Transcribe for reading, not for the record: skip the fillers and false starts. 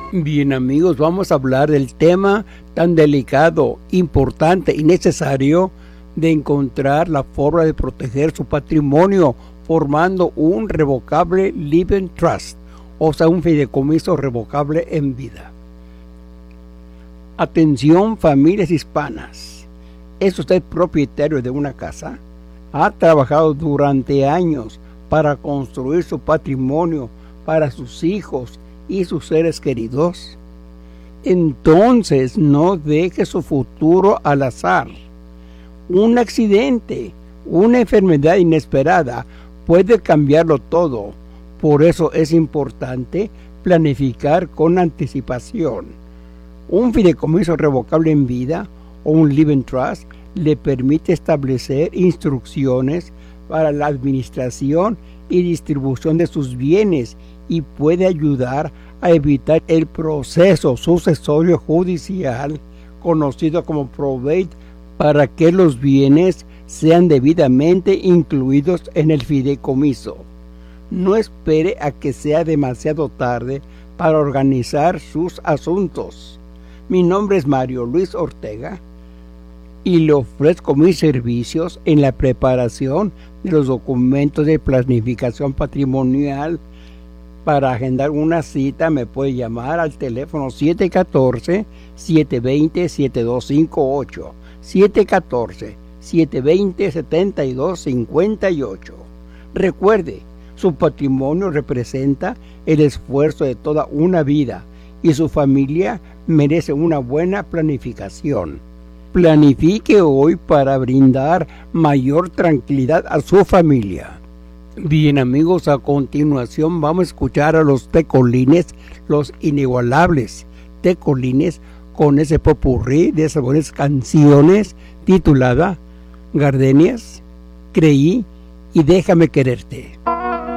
Bien amigos, vamos a hablar del tema tan delicado, importante y necesario de encontrar la forma de proteger su patrimonio formando un revocable living trust, o sea, un fideicomiso revocable en vida. Atención familias hispanas, ¿es usted propietario de una casa? ¿Ha trabajado durante años para construir su patrimonio para sus hijos y sus seres queridos? Entonces no deje su futuro al azar. Un accidente, una enfermedad inesperada puede cambiarlo todo. Por eso es importante planificar con anticipación. Un fideicomiso revocable en vida o un living trust le permite establecer instrucciones para la administración y distribución de sus bienes y puede ayudar a evitar el proceso sucesorio judicial conocido como probate para que los bienes sean debidamente incluidos en el fideicomiso. No espere a que sea demasiado tarde para organizar sus asuntos. Mi nombre es Mario Luis Ortega y le ofrezco mis servicios en la preparación de los documentos de planificación patrimonial. Para agendar una cita me puede llamar al teléfono 714-720-7258, 714-720-7258. Recuerde, su patrimonio representa el esfuerzo de toda una vida y su familia merece una buena planificación. Planifique hoy para brindar mayor tranquilidad a su familia. Bien amigos, a continuación vamos a escuchar a los Tecolines, los inigualables Tecolines, con ese popurrí de esas buenas canciones titulada Gardenias, Creí y Déjame Quererte.